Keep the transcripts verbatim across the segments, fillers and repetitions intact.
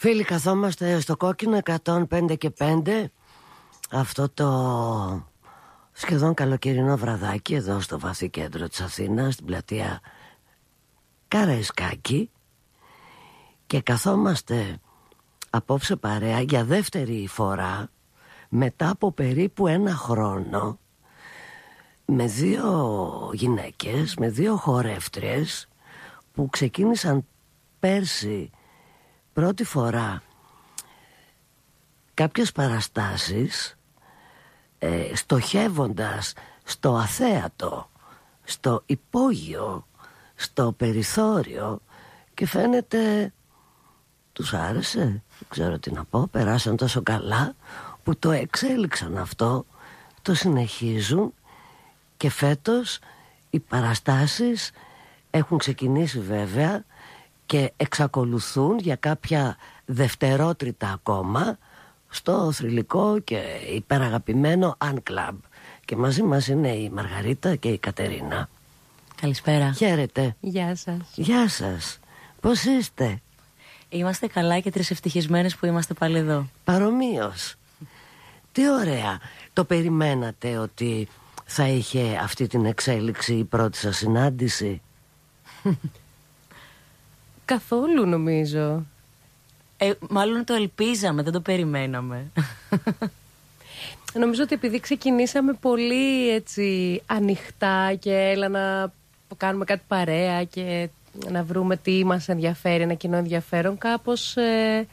Φίλοι, καθόμαστε στο κόκκινο εκατόν πέντε και πέντε, αυτό το σχεδόν καλοκαιρινό βραδάκι εδώ στο βαθύ κέντρο της Αθήνας, στην πλατεία Καραϊσκάκη, και καθόμαστε απόψε παρέα για δεύτερη φορά μετά από περίπου ένα χρόνο με δύο γυναίκες, με δύο χορεύτριες που ξεκίνησαν πέρσι πρώτη φορά κάποιες παραστάσεις ε, στοχεύοντας στο αθέατο, στο υπόγειο, στο περιθώριο, και φαίνεται τους άρεσε, δεν ξέρω τι να πω, περάσαν τόσο καλά που το εξέλιξαν αυτό, το συνεχίζουν, και φέτος οι παραστάσεις έχουν ξεκινήσει βέβαια και εξακολουθούν για κάποια δευτερότριτα ακόμα στο θρυλικό και υπεραγαπημένο Αν Club. Και μαζί μας είναι η Μαργαρίτα και η Κατερίνα. Καλησπέρα. Χαίρετε. Γεια σας. Γεια σας. Πώς είστε? Είμαστε καλά και τρισευτυχισμένες που είμαστε πάλι εδώ. Παρομοίως. Τι ωραία. Το περιμένατε ότι θα είχε αυτή την εξέλιξη η πρώτη σας συνάντηση? Καθόλου, νομίζω. Ε, μάλλον το ελπίζαμε, δεν το περιμέναμε. Νομίζω ότι επειδή ξεκινήσαμε πολύ έτσι ανοιχτά και έλα να κάνουμε κάτι παρέα και να βρούμε τι μας ενδιαφέρει, ένα κοινό ενδιαφέρον, κάπως ε,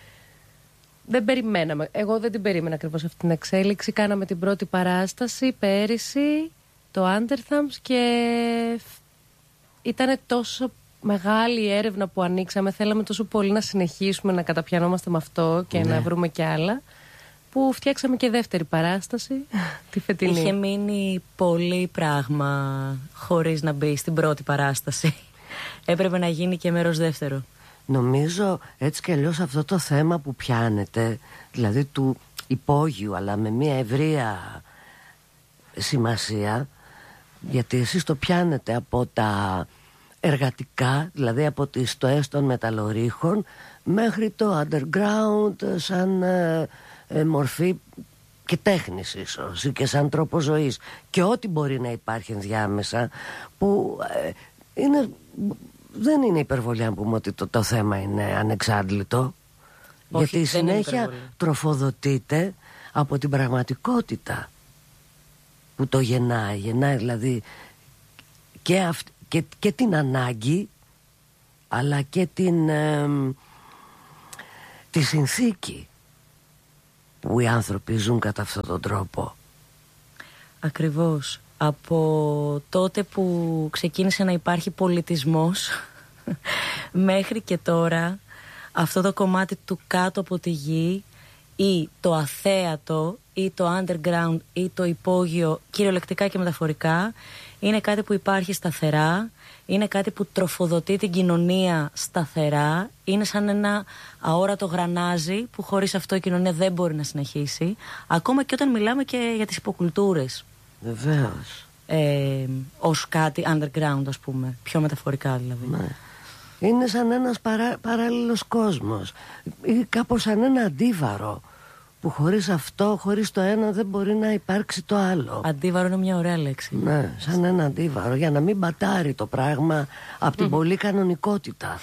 δεν περιμέναμε. Εγώ δεν την περίμενα ακριβώς αυτή την εξέλιξη. Κάναμε την πρώτη παράσταση πέρυσι, το Undertham's, και ήταν τόσο μεγάλη η έρευνα που ανοίξαμε. Θέλαμε τόσο πολύ να συνεχίσουμε να καταπιανόμαστε με αυτό και ναι. να βρούμε κι άλλα, που φτιάξαμε και δεύτερη παράσταση, τη φετινή. Είχε μείνει πολύ πράγμα χωρίς να μπει στην πρώτη παράσταση. Έπρεπε να γίνει και μέρος δεύτερο. Νομίζω έτσι κι αλλιώς αυτό το θέμα που πιάνετε, δηλαδή του υπόγειου αλλά με μια ευρεία σημασία, γιατί εσείς το πιάνετε από τα εργατικά, δηλαδή από τις στοές των μεταλλορύχων μέχρι το underground σαν ε, ε, μορφή και τέχνης ίσως, και σαν τρόπο ζωής, και ό,τι μπορεί να υπάρχει ενδιάμεσα, που ε, είναι, δεν είναι υπερβολή αν πούμε ότι το, το θέμα είναι ανεξάντλητο. Όχι, γιατί συνέχεια τροφοδοτείται από την πραγματικότητα που το γεννάει, γεννάει δηλαδή και, αυ, και, και την ανάγκη, αλλά και την ε, τη συνθήκη που οι άνθρωποι ζουν κατά αυτόν τον τρόπο. Ακριβώς. Από τότε που ξεκίνησε να υπάρχει πολιτισμός μέχρι και τώρα, αυτό το κομμάτι του κάτω από τη γη, ή το αθέατο ή το underground ή το υπόγειο, κυριολεκτικά και μεταφορικά, είναι κάτι που υπάρχει σταθερά, είναι κάτι που τροφοδοτεί την κοινωνία σταθερά, είναι σαν ένα αόρατο γρανάζι που χωρίς αυτό η κοινωνία δεν μπορεί να συνεχίσει, ακόμα και όταν μιλάμε και για τις υποκουλτούρες. Βεβαίως. Ε, ως κάτι underground, ας πούμε, πιο μεταφορικά δηλαδή. Ναι. Είναι σαν ένας παρά, παράλληλος κόσμος, ή κάπως σαν ένα αντίβαρο που χωρίς αυτό, χωρίς το ένα δεν μπορεί να υπάρξει το άλλο. Αντίβαρο είναι μια ωραία λέξη. Ναι, σαν ένα αντίβαρο, για να μην μπατάρει το πράγμα από την πολύ κανονικότητα.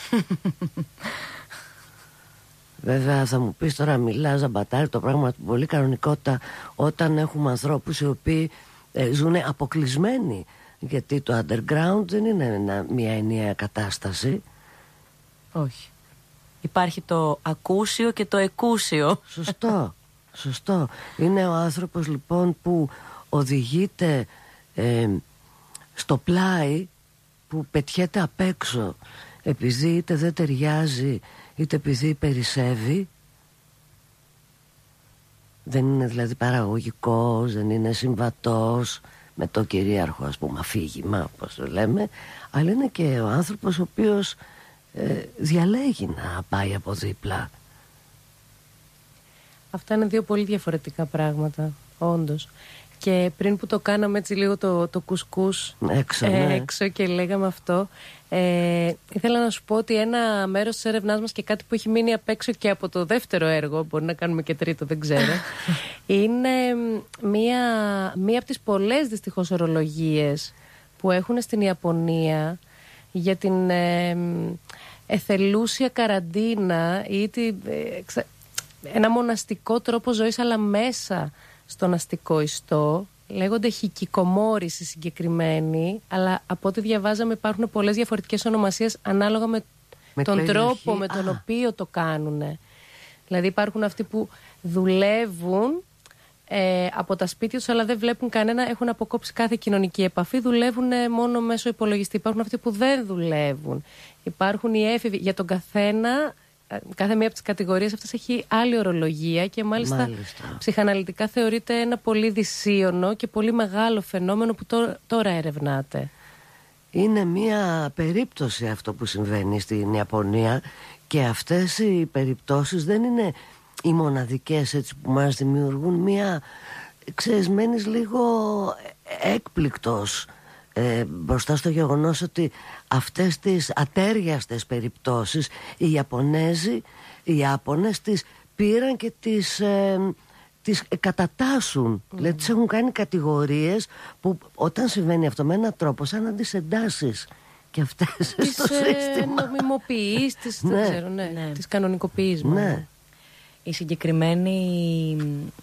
Βέβαια θα μου πεις τώρα, μιλάς να μπατάρει το πράγμα από την πολύ κανονικότητα όταν έχουμε ανθρώπους οι οποίοι ε, ζουν αποκλεισμένοι, γιατί το underground δεν είναι ένα, μια ενιαία κατάσταση. Όχι. Υπάρχει το ακούσιο και το εκούσιο. Σωστό, σωστό. Είναι ο άνθρωπος λοιπόν που οδηγείται ε, στο πλάι, που πετιέται απ' έξω επειδή είτε δεν ταιριάζει είτε επειδή περισσεύει. Δεν είναι δηλαδή παραγωγικός, δεν είναι συμβατός με το κυρίαρχο, ας πούμε, αφήγημα, όπως το λέμε, αλλά είναι και ο άνθρωπος ο οποίος ε, διαλέγει να πάει από δίπλα. Αυτά είναι δύο πολύ διαφορετικά πράγματα, όντως. Και πριν που το κάναμε έτσι λίγο το, το κουσκούς έξω, ναι. έξω και λέγαμε αυτό, ε, ήθελα να σου πω ότι ένα μέρος της έρευνάς μας και κάτι που έχει μείνει απ' έξω και από το δεύτερο έργο, μπορεί να κάνουμε και τρίτο, δεν ξέρω, είναι μία, μία από τις πολλές δυστυχώς ορολογίες που έχουν στην Ιαπωνία για την ε, εθελούσια καραντίνα ή την, ε, ένα μοναστικό τρόπο ζωής αλλά μέσα στον αστικό ιστό. Λέγονται χικικομόρηση συγκεκριμένοι, αλλά από ό,τι διαβάζαμε υπάρχουν πολλές διαφορετικές ονομασίες ανάλογα με, με τον περιοχή. Τρόπο με τον Α. οποίο το κάνουν. Δηλαδή υπάρχουν αυτοί που δουλεύουν ε, από τα σπίτια τους αλλά δεν βλέπουν κανένα, έχουν αποκόψει κάθε κοινωνική επαφή, δουλεύουν μόνο μέσω υπολογιστή. Υπάρχουν αυτοί που δεν δουλεύουν. Υπάρχουν οι έφηβοι. Για τον καθένα, κάθε μία από τις κατηγορίες αυτές έχει άλλη ορολογία και μάλιστα, μάλιστα. ψυχαναλυτικά θεωρείται ένα πολύ δυσίωνο και πολύ μεγάλο φαινόμενο που τώρα, τώρα ερευνάται. Είναι μία περίπτωση αυτό που συμβαίνει στην Ιαπωνία και αυτές οι περιπτώσεις δεν είναι οι μοναδικές έτσι που μας δημιουργούν μία, ξέρεις, μένεις λίγο έκπληκτος ε, μπροστά στο γεγονός ότι αυτές τις ατέριαστες περιπτώσεις οι Ιαπωνέζοι, οι Ιάπωνες τις πήραν και τις, ε, τις κατατάσσουν. Mm. Δηλαδή τις έχουν κάνει κατηγορίες που όταν συμβαίνει αυτό με έναν τρόπο σαν να τις εντάσεις και αυτές τις στο ε, σύστημα. Νομιμοποιείς, τις, ναι. δεν ξέρω, ναι, ναι. τις κανονικοποιείς. Ναι. Η συγκεκριμένη,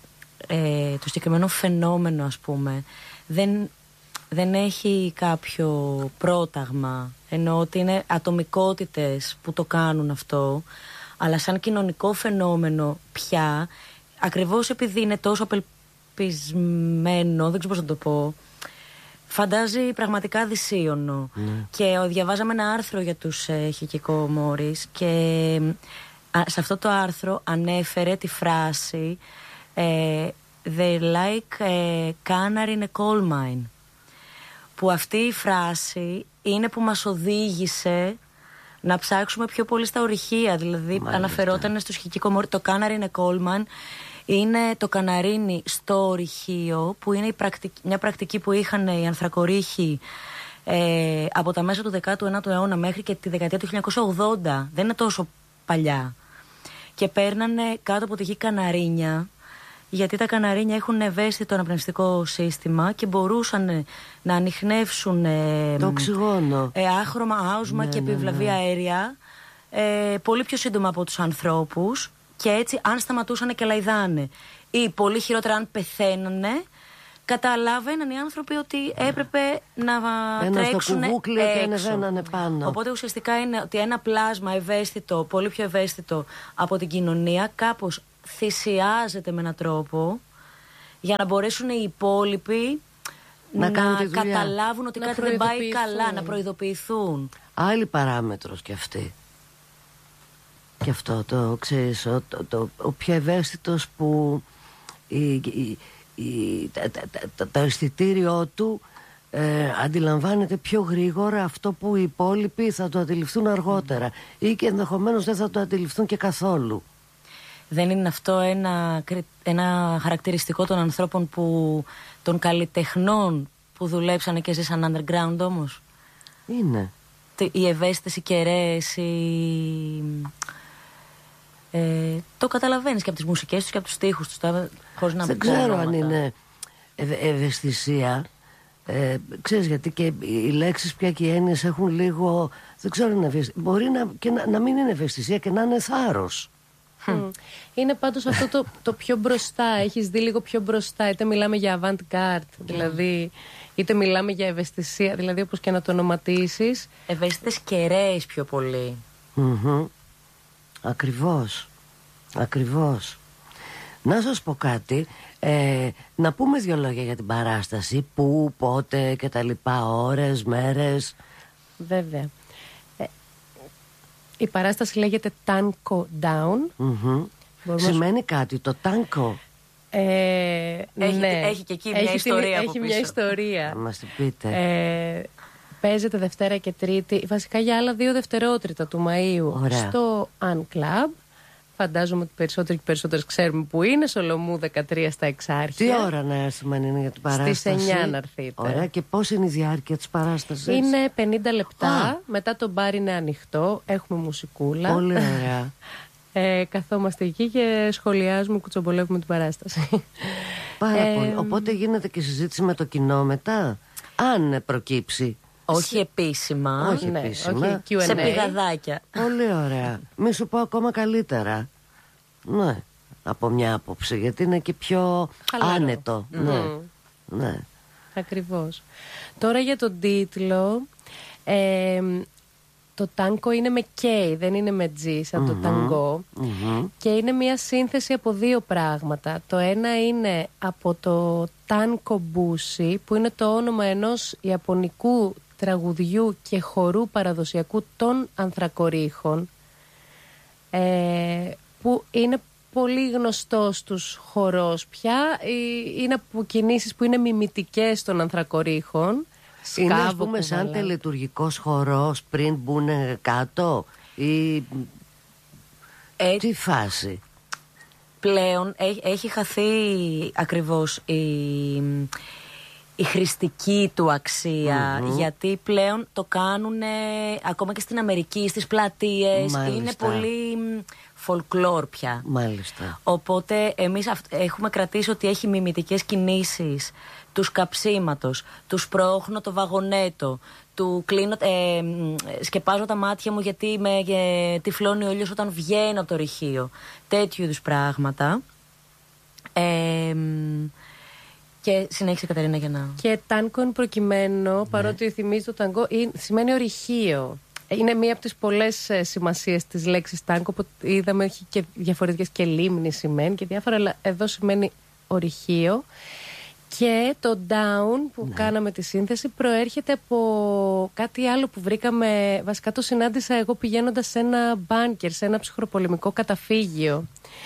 ε, το συγκεκριμένο φαινόμενο, ας πούμε, δεν, δεν έχει κάποιο πρόταγμα, ενώ ότι είναι ατομικότητες που το κάνουν αυτό, αλλά σαν κοινωνικό φαινόμενο πια, ακριβώς επειδή είναι τόσο απελπισμένο, δεν ξέρω πώς να το πω, φαντάζει πραγματικά δυσίωνο. Mm. Και διαβάζαμε ένα άρθρο για τους ε, χικικομόρις και σε αυτό το άρθρο ανέφερε τη φράση ε, «They like a canary in a coal mine», που αυτή η φράση είναι που μας οδήγησε να ψάξουμε πιο πολύ στα ορυχεία. Δηλαδή Μάλιστα. αναφερόταν στους χικικομόρις. Το canary in a coal mine είναι το καναρίνι στο ορυχείο, που είναι η πρακτική, μια πρακτική που είχαν οι ανθρακορίχοι ε, από τα μέσα του δέκατου ένατου αιώνα μέχρι και τη δεκαετία του χίλια εννιακόσια ογδόντα. Δεν είναι τόσο παλιά. Και παίρνανε κάτω από τη γη καναρίνια, γιατί τα καναρίνια έχουν ευαίσθητο αναπνευστικό σύστημα και μπορούσαν να ανιχνεύσουν ε, το οξυγόνο, ε, άχρωμα, άουσμα ναι, και επιβλαβή ναι, ναι. αέρια ε, πολύ πιο σύντομα από τους ανθρώπους, και έτσι αν σταματούσαν και λαϊδάνε ή πολύ χειρότερα αν πεθαίνανε, καταλάβαιναν οι άνθρωποι ότι έπρεπε να ένα τρέξουν στο κουβούκλιο και ανεβαίνανε πάνω. Οπότε ουσιαστικά είναι ότι ένα πλάσμα ευαίσθητο, πολύ πιο ευαίσθητο από την κοινωνία, κάπως θυσιάζεται με έναν τρόπο για να μπορέσουν οι υπόλοιποι να, να καταλάβουν ότι να κάτι δεν πάει καλά, να προειδοποιηθούν. Άλλη παράμετρος κι αυτή. Και αυτό το ξέρεις, ο, το, το, ο πιο ευαίσθητος που η, η, η, τα, τα, τα, το αισθητήριό του ε, αντιλαμβάνεται πιο γρήγορα αυτό που οι υπόλοιποι θα το αντιληφθούν αργότερα mm. ή και ενδεχομένως δεν θα το αντιληφθούν και καθόλου. Δεν είναι αυτό ένα, ένα χαρακτηριστικό των ανθρώπων που, των καλλιτεχνών που δουλέψανε και ζήσαν underground όμως? Είναι. Οι ευαίσθητες, οι κεραίες, οι... Ε, το καταλαβαίνεις και από τις μουσικές τους και από τους στίχους τους, τα, χωρίς να δεν ξέρω αν είναι ευ, ευαισθησία. Ε, ξέρεις, γιατί και οι λέξεις πια και οι έννοιες έχουν λίγο, δεν ξέρω, είναι ευαισθησία. Μπορεί να, και να, να μην είναι ευαισθησία και να είναι θάρρος. Mm. Είναι πάντως αυτό το, το πιο μπροστά. Έχεις δει λίγο πιο μπροστά. Είτε μιλάμε για avant-garde, δηλαδή, είτε μιλάμε για ευαισθησία, δηλαδή όπως και να το ονοματίσεις. Ευαίσθητες κεραίες πιο πολύ. Mm-hmm. Ακριβώς. Ακριβώς. Να σας πω κάτι, ε, να πούμε δύο λόγια για την παράσταση. Πού, πότε και τα λοιπά, ώρες, μέρες. Βέβαια. ε, Η παράσταση λέγεται Tanko Down. Mm-hmm. Σημαίνει κάτι το Tanko? ε, έχει, ναι. έχει και εκεί μια έχει ιστορία Έχει μια ιστορία. Να μας την πείτε. ε, Παίζεται Δευτέρα και Τρίτη, βασικά για άλλα δύο δευτερότριτα του Μαΐου. Ωραία. Στο Un Club. Φαντάζομαι ότι περισσότεροι και περισσότερες ξέρουμε που είναι. Σολομού δεκατρία στα Εξάρχεια. Τι ώρα να έρθουμε αν είναι για την παράσταση? Στις εννιά να έρθείτε. Ωραία, και πώς είναι η διάρκεια της παράστασης? Είναι πενήντα λεπτά. Α. Μετά το μπαρ είναι ανοιχτό. Έχουμε μουσικούλα. Πολύ ωραία. ε, καθόμαστε εκεί και σχολιάζουμε, κουτσομπολεύουμε την παράσταση. Πάρα Ε, πολύ. Οπότε γίνεται και συζήτηση με το κοινό μετά, αν προκύψει. Όχι επίσημα. Όχι ναι, επίσημα. όχι κιου εν έι. Σε πηγαδάκια. Πολύ ωραία. Μη σου πω ακόμα καλύτερα. Ναι, από μια άποψη, γιατί είναι και πιο Χαλαρό. άνετο. Mm. Ναι, ναι. Ακριβώς. Τώρα για τον τίτλο, ε, το τάνκο είναι με K, δεν είναι με G σαν το ταγκό. Μμμ. Και είναι μια σύνθεση από δύο πράγματα. Το ένα είναι από το τάνκο μπούσι, που είναι το όνομα ενός ιαπωνικού τραγουδιού και χορού παραδοσιακού των Ανθρακορίχων, ε, που είναι πολύ γνωστός στους χορός πια. Ε, είναι από κινήσεις που είναι μιμητικές των Ανθρακορίχων. Είναι, ας Σκάβο, πούμε, σαν κουβαλά. τελετουργικός χορός πριν μπουν κάτω ή Ε, τι φάση? πλέον έχει, έχει χαθεί ακριβώς η, η χρηστική του αξία, Μμμ. γιατί πλέον το κάνουν ακόμα και στην Αμερική, στις πλατείες. Μάλιστα. Είναι πολύ folklore πια. Μάλιστα. Οπότε εμείς αυ- έχουμε κρατήσει ότι έχει μιμητικές κινήσεις του σκαψίματος, του σπρώχνω το βαγονέτο, του κλείνω, ε, μ, σκεπάζω τα μάτια μου γιατί με ε, τυφλώνει ο ήλιος όταν βγαίνω από το ρηχείο. Τέτοιου είδους πράγματα. Ε, μ, και συνέχισε η Κατερίνα για να... Και τάνκο εν προκειμένου, παρότι θυμίζει το ταγκό, είναι- σημαίνει ορυχείο. Είναι μία από τις πολλές ε, σημασίες της λέξης τάνκο, που είδαμε έχει και διαφορετικές, και λίμνη σημαίνει και διάφορα, αλλά εδώ σημαίνει ορυχείο. Και το down που κάναμε τη σύνθεση προέρχεται από κάτι άλλο που βρήκαμε. Βασικά το συνάντησα εγώ πηγαίνοντας σε ένα μπάνκερ, σε ένα ψυχροπολεμικό καταφύγιο.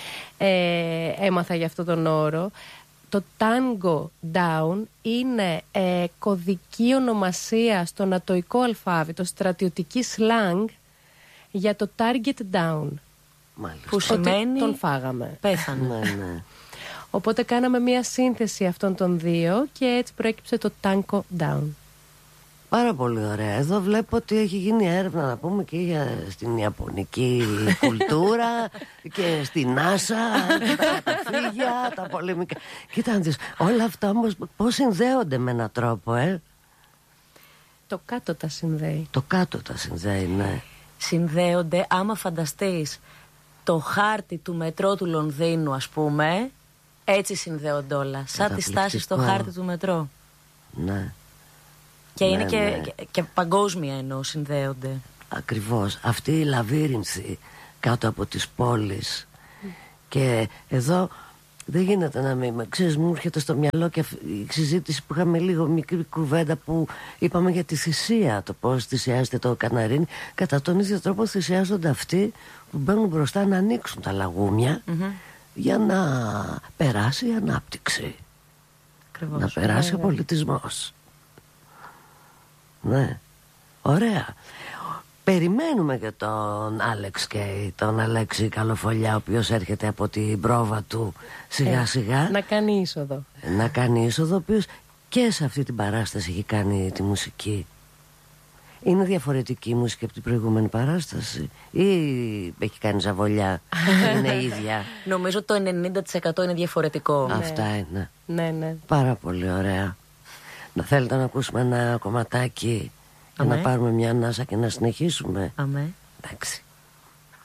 Ε, έμαθα για αυτόν τον όρο. Το tango down είναι ε, κωδική ονομασία στο νατοϊκό αλφάβητο, στρατιωτική slang για το target down. Μάλιστα. Που Ότι σημαίνει τον φάγαμε. πέθανε. Ναι, ναι. Οπότε κάναμε μία σύνθεση αυτών των δύο και έτσι προέκυψε το tango down. Πάρα πολύ ωραία. Εδώ βλέπω ότι έχει γίνει έρευνα, να πούμε, και για στην ιαπωνική κουλτούρα και στην NASA, και τα καταφύγια, τα πολεμικά. Κοίτα να δεις, όλα αυτά όμως πώς συνδέονται με έναν τρόπο, ε? Το κάτω τα συνδέει. Το κάτω τα συνδέει, ναι. Συνδέονται, άμα φανταστείς το χάρτη του μετρό του Λονδίνου, ας πούμε, έτσι συνδέονται όλα. Σαν τις στάσεις στο Καταπληκτικό. χάρτη του μετρό. Ναι, Και Ναι, είναι και, ναι. και, και παγκόσμια εννοώ συνδέονται. ακριβώς. Αυτή η λαβύρινθη κάτω από τις πόλεις. Και εδώ δεν γίνεται να μην... Ξέρεις, μου έρχεται στο μυαλό και αυ- η συζήτηση που είχαμε, λίγο μικρή κουβέντα, που είπαμε για τη θυσία, το πώς θυσιάζεται το καναρίνι. Κατά τον ίδιο τρόπο θυσιάζονται αυτοί που μπαίνουν μπροστά να ανοίξουν τα λαγούμια για να περάσει η ανάπτυξη, Ακριβώς. να περάσει ο πολιτισμός. Ναι, ωραία. Περιμένουμε και τον Άλεξ Κέι, τον Αλέξη Καλοφολιά, ο οποίος έρχεται από την πρόβα του σιγά σιγά Να κάνει είσοδο. να κάνει είσοδο, ο οποίος και σε αυτή την παράσταση έχει κάνει τη μουσική. Είναι διαφορετική η μουσική από την προηγούμενη παράσταση ή έχει κάνει ζαβολιά? Είναι ίδια? Νομίζω το ενενήντα τοις εκατό είναι διαφορετικό. Αυτά είναι. Ναι, ναι. Πάρα πολύ ωραία. Να θέλετε να ακούσουμε ένα κομματάκι για Αμέ. να πάρουμε μια ανάσα και να συνεχίσουμε? Αμέ. Εντάξει.